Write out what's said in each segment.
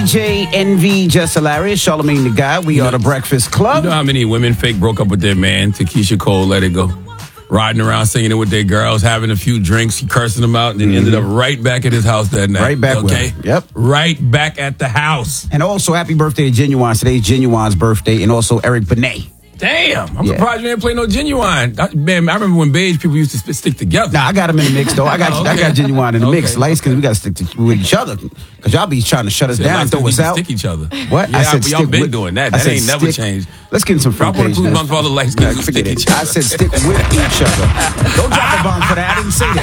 DJ Envy, Just Hilarious, Charlamagne the Guy. We are the Breakfast Club. You know how many women fake broke up with their man to Keisha Cole, Let It Go? Riding around singing it with their girls, having a few drinks, cursing them out, and then ended up right back at his house that night. Right back okay? with him. Yep. Right back at the house. And also, happy birthday to Genuine. Today's Genuine's birthday, and also Eric Benet. Damn, I'm surprised you didn't play no Genuine. Man, I remember when beige people used to stick together. Nah, I got him in the mix, though. I got Genuine in the mix. Lights, because we got to stick with each other. Because y'all be trying to shut us down, throw us out. Stick each other. What? Yeah, I said y'all been doing that. That ain't never changed. Let's get in some front page. I want to for all the lights to stick each other. I said stick with each other. Don't drop a bomb for that. I didn't say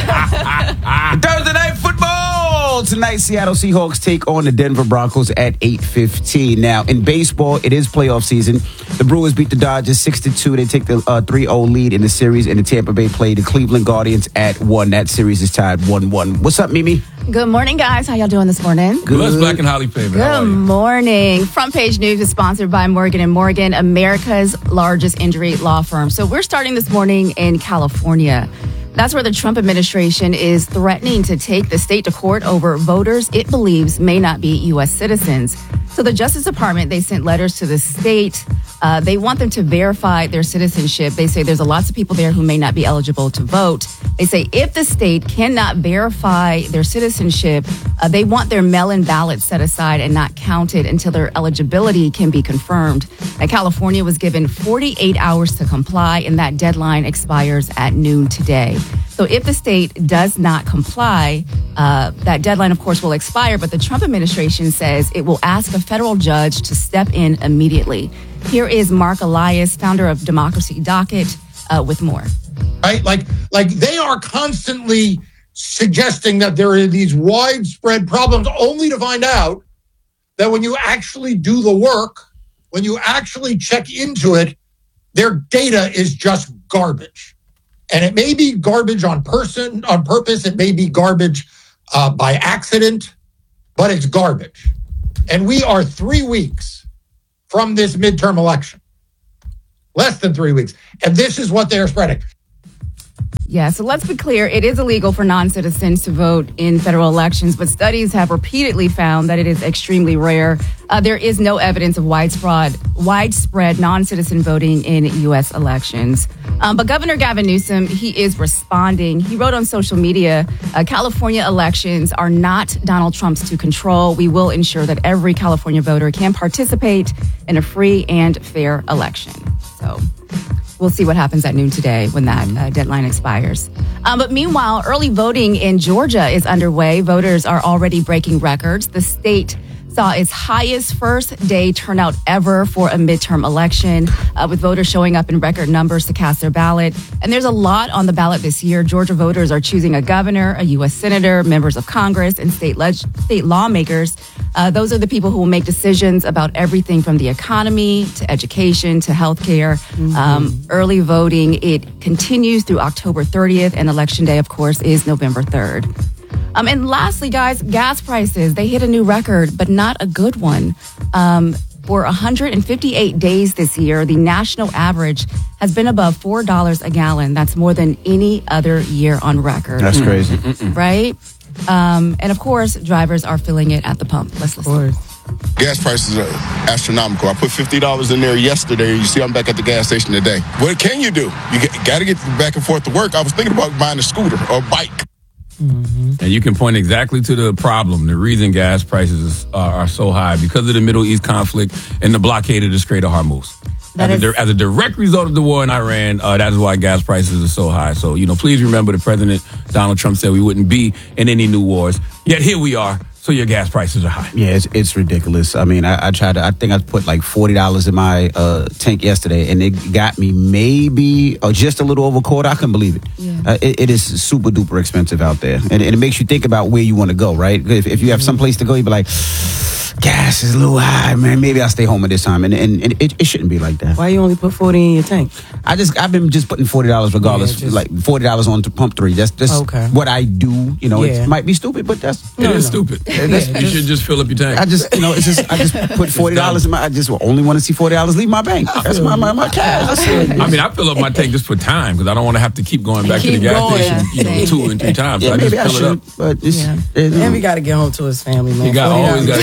that. Thursday night football. Tonight, Seattle Seahawks take on the Denver Broncos at 8:15. Now, in baseball, it is playoff season. The Brewers beat the Dodgers 6-2. They take the 3-0 lead in the series, and the Tampa Bay play the Cleveland Guardians at 1. That series is tied 1-1. What's up, Mimi? Good morning, guys. How y'all doing this morning? Good. What's Black and Holly favorite? Good morning. Front Page News is sponsored by Morgan & Morgan, America's largest injury law firm. So we're starting this morning in California. That's where the Trump administration is threatening to take the state to court over voters it believes may not be U.S. citizens. So the Justice Department, they sent letters to the state. They want them to verify their citizenship. They say there's lots of people there who may not be eligible to vote. They say if the state cannot verify their citizenship, they want their mail-in ballots set aside and not counted until their eligibility can be confirmed. And California was given 48 hours to comply, and that deadline expires at noon today. So if the state does not comply, that deadline, of course, will expire. But the Trump administration says it will ask a federal judge to step in immediately. Here is Mark Elias, founder of Democracy Docket, with more. Right? Like they are constantly suggesting that there are these widespread problems, only to find out that when you actually do the work, when you actually check into it, their data is just garbage. And it may be garbage on purpose. It may be garbage by accident, but it's garbage. And we are 3 weeks from this midterm election. Less than 3 weeks. And this is what they're spreading. Yeah, so let's be clear. It is illegal for non-citizens to vote in federal elections, but studies have repeatedly found that it is extremely rare. There is no evidence of widespread non-citizen voting in U.S. elections. But Governor Gavin Newsom, he is responding. He wrote on social media, California elections are not Donald Trump's to control. We will ensure that every California voter can participate in a free and fair election. So we'll see what happens at noon today when that deadline expires. But meanwhile, early voting in Georgia is underway. Voters are already breaking records. The state saw its highest first-day turnout ever for a midterm election, with voters showing up in record numbers to cast their ballot. And there's a lot on the ballot this year. Georgia voters are choosing a governor, a U.S. senator, members of Congress, and state lawmakers. Those are the people who will make decisions about everything from the economy to education to healthcare. Early voting, it continues through October 30th, and Election Day, of course, is November 3rd. And lastly, guys, gas prices, they hit a new record, but not a good one. For 158 days this year, the national average has been above $4 a gallon. That's more than any other year on record. That's crazy. Right? And of course, drivers are feeling it at the pump. Let's listen. Gas prices are astronomical. I put $50 in there yesterday. You see, I'm back at the gas station today. What can you do? You got to get back and forth to work. I was thinking about buying a scooter or a bike. And you can point exactly to the problem, the reason gas prices are so high, because of the Middle East conflict and the blockade of the Strait of Hormuz. As a direct result of the war in Iran, that is why gas prices are so high. So, please remember that President Donald Trump said we wouldn't be in any new wars. Yet here we are. So your gas prices are high. Yeah, it's ridiculous. I mean, I think I put like $40 in my tank yesterday, and it got me maybe just a little over a quarter. I couldn't believe it. Yeah. It is super duper expensive out there, and it makes you think about where you want to go, right? If you have some place to go, you'd be like, gas is a little high, man. Maybe I'll stay home at this time, and it shouldn't be like that. Why you only put 40 in your tank? I've been just putting $40 regardless, like $40 on to pump 3. That's okay. What I do. It might be stupid, but it is stupid. You should just fill up your tank. I just put $40 in my. I just only want to see $40 leave my bank. That's my cash. I mean, I fill up my tank just for time because I don't want to have to keep going back to the gas station, 2 and 3 times. Yeah, so I maybe just fill it up. But and we got to get home to his family, man. Always got to get home.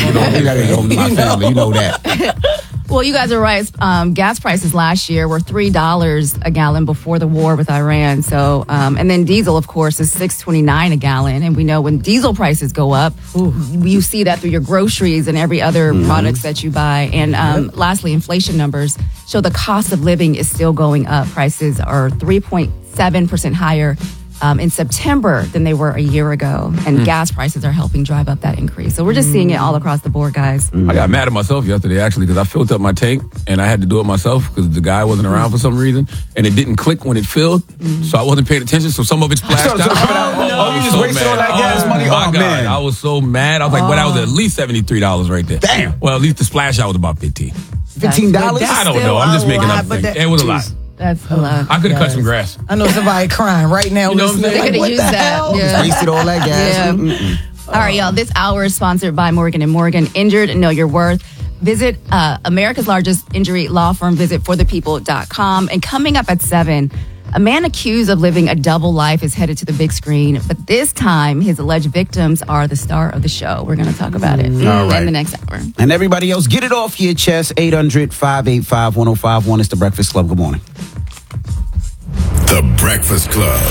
gotta go home to my family. You know that. Well, you guys are right. Gas prices last year were $3 a gallon before the war with Iran. So, and then diesel, of course, is $6.29 a gallon. And we know when diesel prices go up, you see that through your groceries and every other products that you buy. And lastly, inflation numbers show the cost of living is still going up. Prices are 3.7% higher in September than they were a year ago. And gas prices are helping drive up that increase. So we're just seeing it all across the board, guys. I got mad at myself yesterday, actually, because I filled up my tank and I had to do it myself because the guy wasn't around for some reason. And it didn't click when it filled. So I wasn't paying attention. So some of it splashed out. Oh, you just wasted all that gas money? My Oh, God. man. I was so mad. I was like, well, that was at least $73 right there. Damn. Well, at least the splash out was about $15. $15? I don't know. I'm just making up things. It was a lot. That's a lot. I could have cut some grass. I know somebody crying right now. You know what I'm saying? They could have used that. Yeah. Wasted all that gas. Yeah. All right, y'all. This hour is sponsored by Morgan & Morgan. Injured, know your worth. Visit America's largest injury law firm. Visit forthepeople.com. And coming up at 7, a man accused of living a double life is headed to the big screen. But this time, his alleged victims are the star of the show. We're going to talk about it in the next hour. And everybody else, get it off your chest. 800-585-1051. It's The Breakfast Club. Good morning. The Breakfast Club.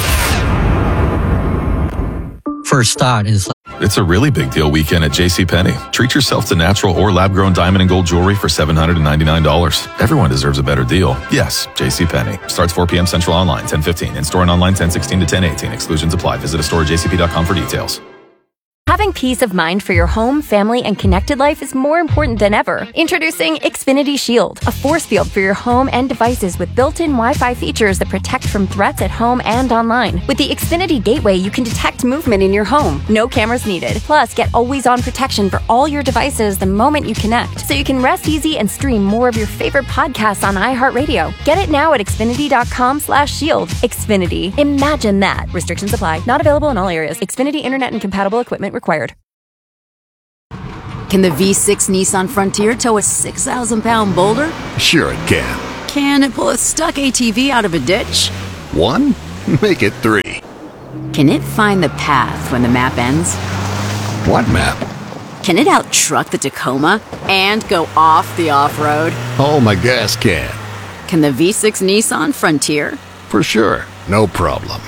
First thought is It's a really big deal weekend at JCPenney. Treat yourself to natural or lab-grown diamond and gold jewelry for $799. Everyone deserves a better deal. Yes, JCPenney. Starts 4 p.m. Central online, 10:15. In-store and online, 10:16 to 10:18. Exclusions apply. Visit a store at jcp.com for details. Having peace of mind for your home, family, and connected life is more important than ever. Introducing Xfinity Shield, a force field for your home and devices with built-in Wi-Fi features that protect from threats at home and online. With the Xfinity Gateway, you can detect movement in your home. No cameras needed. Plus, get always-on protection for all your devices the moment you connect, so you can rest easy and stream more of your favorite podcasts on iHeartRadio. Get it now at Xfinity.com/shield. Xfinity. Imagine that. Restrictions apply. Not available in all areas. Xfinity Internet and compatible equipment required. Can the V6 Nissan Frontier tow a 6,000-pound boulder? Sure it can. Can it pull a stuck ATV out of a ditch? 1? Make it 3. Can it find the path when the map ends? What map? Can it out-truck the Tacoma and go off the off-road? Oh, my gas can. Can the V6 Nissan Frontier? For sure. No problem.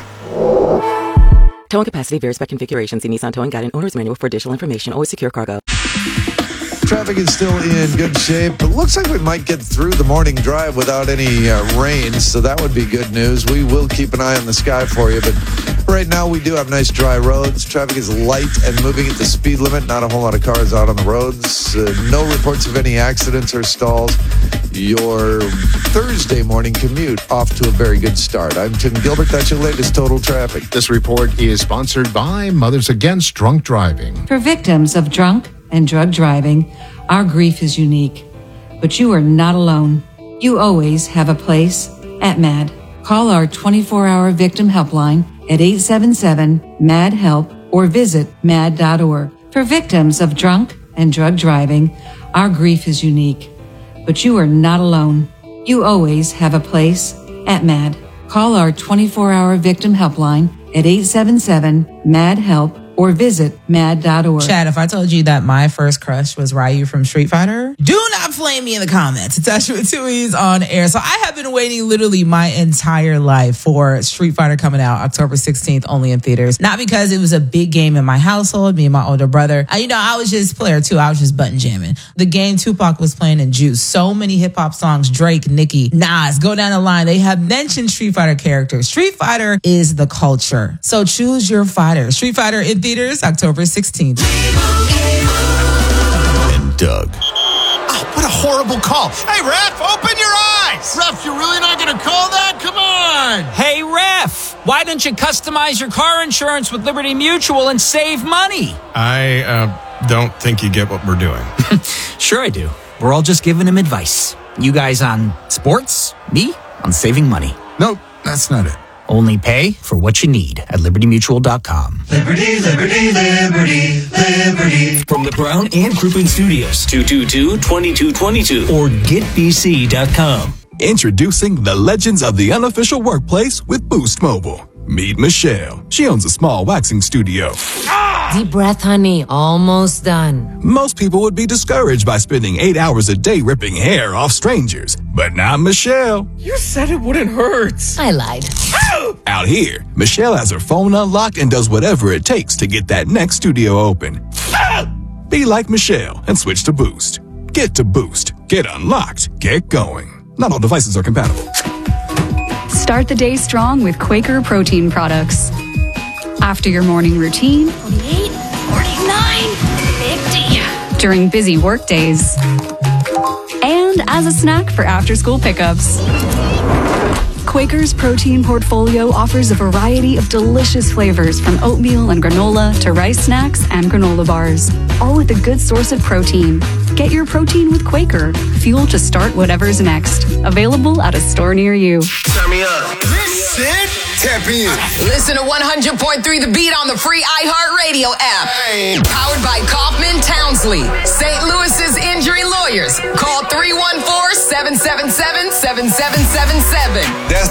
Towing capacity varies by configuration. See Nissan Towing Guide and Owner's Manual for additional information. Always secure cargo. Traffic is still in good shape, but looks like we might get through the morning drive without any rain, so that would be good news. We will keep an eye on the sky for you, but right now we do have nice dry roads. Traffic is light and moving at the speed limit. Not a whole lot of cars out on the roads. No reports of any accidents or stalls. Your Thursday morning commute off to a very good start. I'm Tim Gilbert. That's your latest total traffic. This report is sponsored by Mothers Against Drunk Driving. For victims of drunk and drug driving, our grief is unique. But you are not alone. You always have a place at MAD. Call our 24-hour victim helpline at 877-MAD-HELP or visit mad.org. For victims of drunk and drug driving, our grief is unique. But you are not alone. You always have a place at MAD. Call our 24-hour victim helpline at 877-MAD-HELP or visit mad.org. Chad, if I told you that my first crush was Ryu from Street Fighter, do not flame me in the comments. It's Ashley with two E's on air. So I have been waiting literally my entire life for Street Fighter coming out October 16th, only in theaters. Not because it was a big game in my household, me and my older brother. I was just player 2. I was just button jamming. The game Tupac was playing in Juice. So many hip hop songs, Drake, Nicki, Nas, go down the line. They have mentioned Street Fighter characters. Street Fighter is the culture. So choose your fighter. Street Fighter in theaters October 16th. And Doug. Oh, what a horrible call. Hey, ref, open your eyes. Ref, you're really not going to call that? Come on. Hey, ref, why don't you customize your car insurance with Liberty Mutual and save money? I don't think you get what we're doing. Sure I do. We're all just giving him advice. You guys on sports, me on saving money. Nope, that's not it. Only pay for what you need at libertymutual.com. Liberty, liberty, liberty, liberty. From the Brown and Crouppen Studios, 222-2222 or getbc.com. Introducing the legends of the unofficial workplace with Boost Mobile. Meet Michelle. She owns a small waxing studio. Deep breath, honey. Almost done. Most people would be discouraged by spending 8 hours a day ripping hair off strangers. But not Michelle. You said it wouldn't hurt. I lied. Out here, Michelle has her phone unlocked and does whatever it takes to get that next studio open. Be like Michelle and switch to Boost. Get to Boost. Get unlocked. Get going. Not all devices are compatible. Start the day strong with Quaker protein products. After your morning routine, 48, 49, 50. During busy work days, and as a snack for after-school pickups. Quaker's protein portfolio offers a variety of delicious flavors from oatmeal and granola to rice snacks and granola bars, all with a good source of protein. Get your protein with Quaker, fuel to start whatever's next. Available at a store near you. Turn me up. Listen, tap in. Listen to 100.3 The Beat on the free iHeartRadio app. Hey. Powered by Kaufman Townsley, St. Louis's injury lawyers. Call 314-777-7777. That's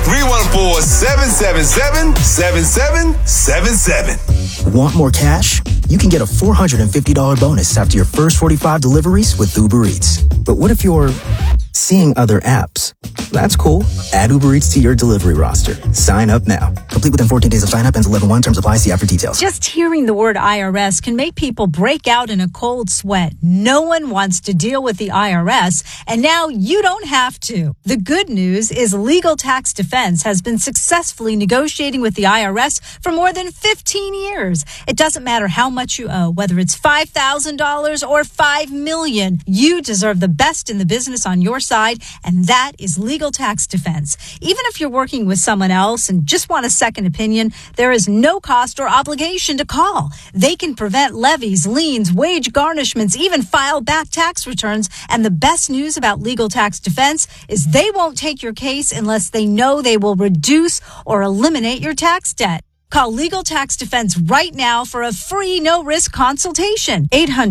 314-777-7777. Want more cash? You can get a $450 bonus after your first 45 deliveries with Uber Eats. But what if you're seeing other apps? That's cool. Add Uber Eats to your delivery roster. Sign up now. Complete within 14 days of sign up. Ends 11/1. Terms apply. See app for details. Just hearing the word IRS can make people break out in a cold sweat. No one wants to deal with the IRS, and now you don't have to. The good news is Legal Tax Defense has been successfully negotiating with the IRS for more than 15 years. It doesn't matter how much you owe, whether it's $5,000 or $5 million. You deserve the best in the business on your side, and that is Legal Tax Defense. Even if you're working with someone else and just want a second opinion, there is no cost or obligation to call. They can prevent levies, liens, wage garnishments, even file back tax returns. And the best news about Legal Tax Defense is they won't take your case unless they know they will reduce or eliminate your tax debt. Call Legal Tax Defense right now for a free no-risk consultation.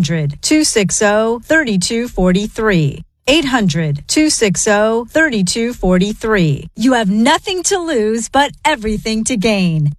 800-260-3243. 800-260-3243. You have nothing to lose, but everything to gain.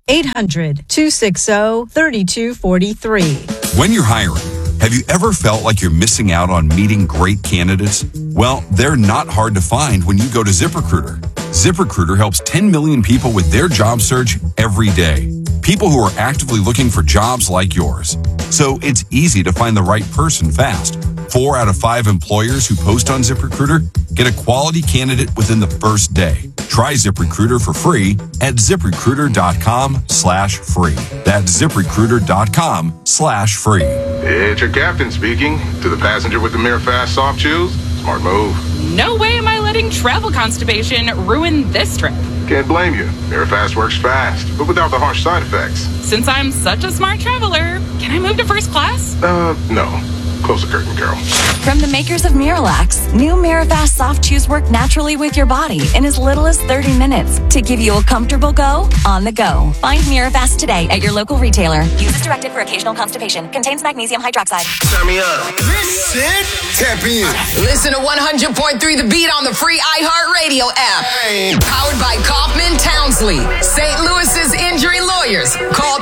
800-260-3243. When you're hiring, have you ever felt like you're missing out on meeting great candidates? Well, they're not hard to find when you go to ZipRecruiter. ZipRecruiter helps 10 million people with their job search every day. People who are actively looking for jobs like yours. So it's easy to find the right person fast. 4 out of 5 employers who post on ZipRecruiter get a quality candidate within the first day. Try ZipRecruiter for free at ZipRecruiter.com/free. That's ZipRecruiter.com/free. It's your captain speaking. To the passenger with the Mirror Fast soft shoes, smart move. No way am I letting travel constipation ruin this trip. Can't blame you. Mirror Fast works fast, but without the harsh side effects. Since I'm such a smart traveler, can I move to first class? No. Close the curtain, Carol. From the makers of Miralax, new Mirafast soft chews work naturally with your body in as little as 30 minutes to give you a comfortable go on the go. Find Mirafast today at your local retailer. Use as directed for occasional constipation. Contains magnesium hydroxide. Turn me up. Listen, tap in. Listen to 100.3 The Beat on the free iHeartRadio app. Hey. Powered by Kaufman Townsley, St. Louis's injury lawyers. Call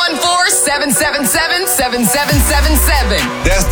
314-777-7777. That's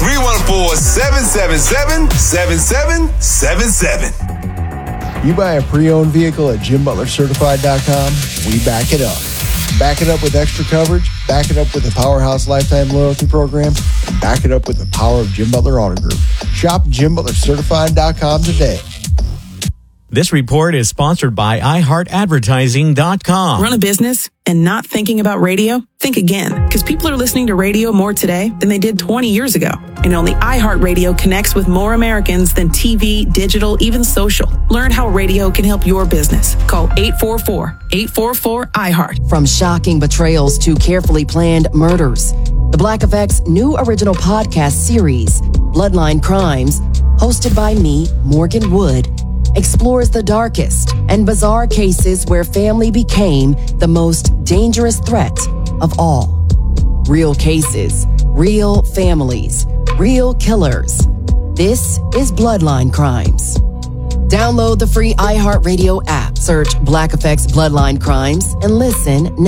314-777-7777. You buy a pre-owned vehicle at JimButlerCertified.com, we back it up. Back it up with extra coverage, back it up with the Powerhouse Lifetime Loyalty Program, and back it up with the power of Jim Butler Auto Group. Shop JimButlerCertified.com today. This report is sponsored by iHeartAdvertising.com. Run a business and not thinking about radio? Think again, because people are listening to radio more today than they did 20 years ago. And only iHeartRadio connects with more Americans than TV, digital, even social. Learn how radio can help your business. Call 844-844-iHeart. From shocking betrayals to carefully planned murders, the Black Effect's new original podcast series, Bloodline Crimes, hosted by me, Morgan Wood, explores the darkest and bizarre cases where family became the most dangerous threat of all. Real cases, real families, real killers. This is Bloodline Crimes. Download the free iHeartRadio app, search Black Effect's Bloodline Crimes, and listen now.